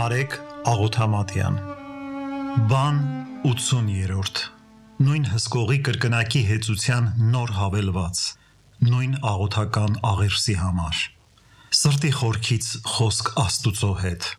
Նարեկ Աղոթամատյան Բան 80-րդ Նույն հսկողի կրկնակի հեծության նոր հավելված Նույն աղոթական աղերսի համար Սրտի խորքից խոսք Աստուծո հետ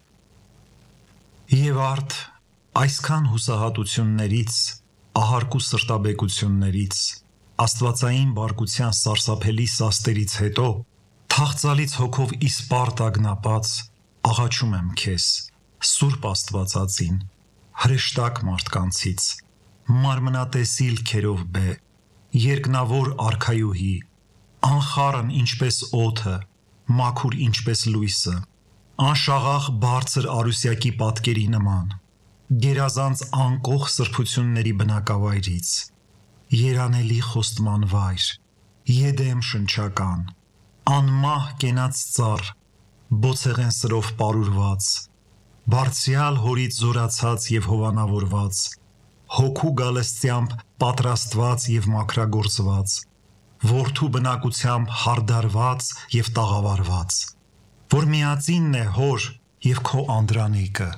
Եվ արդ այսքան հուսահատություններից ահարկու սրտաբեկություններից Աստվածային բարկության սարսափելի սաստերից հետո Թախծալից հոգով իսպարտ ագնապած աղաչում եմ քեզ, Սուրբ Աստվածածին, հրեշտակ մարդկանցից, մարմնատեսիլ քերով բե, երկնավոր արքայուհի, անխառն ինչպես օդը, մաքուր ինչպես լույսը, անշաղախ բարձր արուսյակի պատկերի նման, գերազանց անկող սրբությունների բնակավայրից, երանելի խոստման վայր, եդեմ շնչական, անմահ կենաց ծառ, բոցեղեն սրով պարուրված, բարձյալ հորից զորացած և հովանավորված, հոգու գալստյամբ պատրաստված և մաքրագործված, որդու բնակությամբ հարդարված և տաղավարված, որ միածինն է հոր և քո անդրանիկը,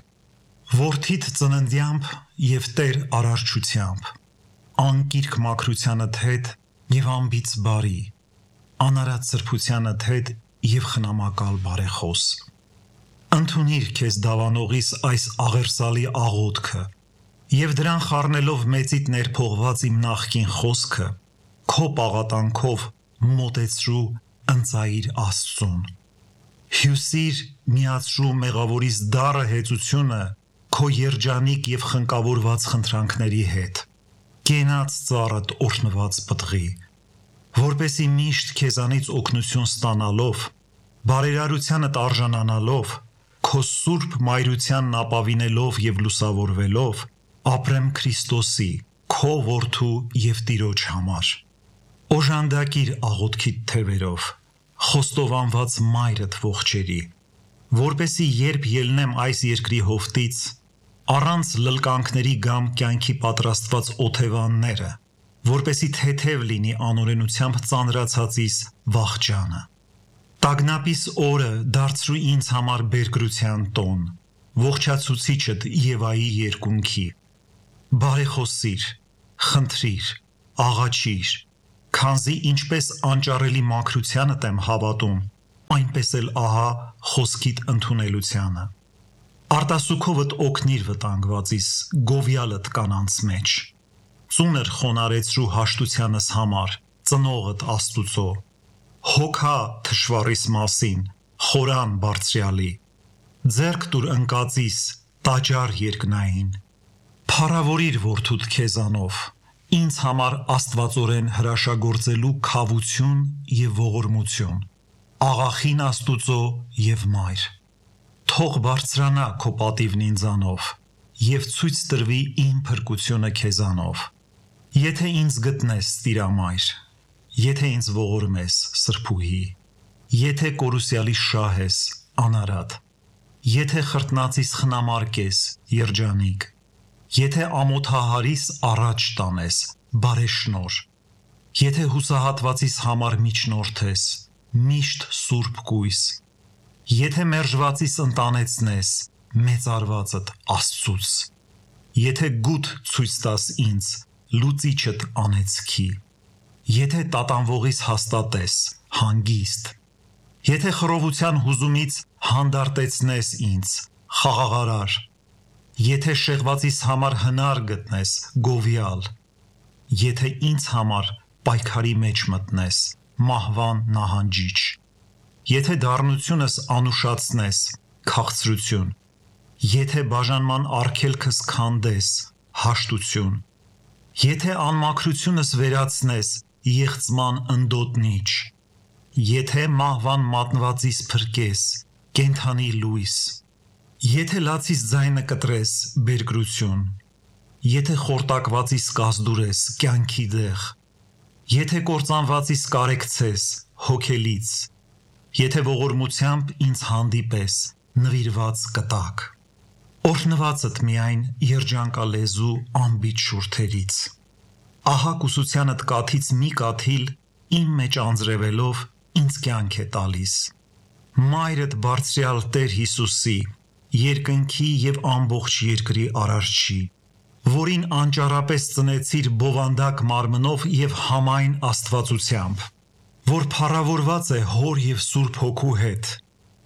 որդիդ ծննդյամբ և Տեր արարչությամբ, անկիրք մաքրությանդ հետ և անբիծ բարի, անարատ սրբությանդ հետ և խնամակալ բարեխոս, ընդունիր քեզ դավանողիս այս աղերսալի աղոթքը և դրան խառնելով մեծիդ ներփողված իմ նախկին խոսքը, քո պաղատանքով մոտեցրու ընծայիր Աստծուն, հյուսիր միացրու մեղավորիս դառը հեծությունը քո երջանիկ և խնկավորված խնդրանքների հետ, կենաց ծառդ օրհնված պտղի, որպեսի միշտ քեզանից օգնություն ստանալով, բարերարությանդ արժանանալով, քո սուրբ մայրությանն ապավինելով և լուսավորվելով, ապրեմ Քրիստոսի, քո որդու և Տիրոջ համար, օժանդակիր աղոթքիդ թևերով, խոստովանված մայրդ ողջերի, որպեսի երբ ելնեմ այս երկրի հովտից, առանց լլկանքների գամ կյանքի պատրաստված օթևանները, որպեսի թեթև լինի անօրենությամբ ծանրացածիս վախճանը, տագնապիս օրը դարձրու ինձ համար բերկրության տոն, ողջացուցիչդ Եվայի երկունքի, բարեխոսիր, խնդրիր, աղաչիր, քանզի ինչպես անճարելի մաքրությանդ եմ հավատում, այնպես էլ ահա խոսքիդ ընդունելությանը, արտասուքովդ օգնիր վտանգվածիս, գովյալդ կանանց մեջ, ծուներ խոնարեցրու հաշտությանս համար, ծնողդ Աստուծո, հոգա թշվառիս մասին, խորան բարձրյալի, ձեռք տուր ընկածիս, տաճար երկնային, փառավորիր որդուդ քեզանով, ինձ համար աստվածորեն հրաշագործելու քավություն և ողորմություն, աղախին Աստուծո և մայր, թող բարձրանա քո պատիվն ինձանով և ցույց տրվի իմ փրկությունը քեզանով, եթե ինձ գտնես Տիրամայր, եթե ինձ ողորմես Սրբուհի, եթե կորուսյալի շահ ես անարատ, եթե խրտնածիս խնամարկես երջանիկ, եթե ամոթահարիս առաջ տանես բարեշնոր, եթե հուսահատվածիս համար միջնորդես, միշտ սուրբ կույս, եթե մերժվածիս ընտանեցնես մեծարվածդ Աստծուց, եթե գութ ցույց տաս ինձ լուծիչդ անեծքի, եթե տատանվողիս հաստատես հանգիստ, եթե խռովության հուզումից հանդարտեցնես ինձ խաղաղարար, եթե շեղվածիս համար հնար գտնես գովյալ, եթե ինձ համար պայքարի մեջ մտնես մահվան նահանջիչ, եթե դառնությունս անուշացնես քաղցրություն, եթե բաժանման արգելքս քանդես հաշտություն, եթե անմաքրությունս վերացնես եղծման ընդոտնիչ, եթե մահվան մատնվածիս փրկես կենդանի լույս, եթե լացիս ձայնը կտրես բերկրություն, եթե խորտակվածիս կազդուրես կյանքի դեղ, եթե կործանվածիս կարեկցես հոգելից, եթե ողորմությամբ ինձ հանդիպես նվիրված կտակ, օրհնվածդ միայն երջանկալեզու անբիջ շուրթերից, ահա կուսությանդ կաթից մի կաթիլ իմ մեջ անձրևելով ինձ կյանք է տալիս, մայրդ բարձրյալ Տեր Հիսուսի, երկնքի եւ ամբողջ երկրի արարչի, որին անճարապես ծնեցիր բովանդակ մարմնով եւ համայն աստվածությամբ, որ փառավորված է Հոր եւ Սուրբ Հոգու հետ,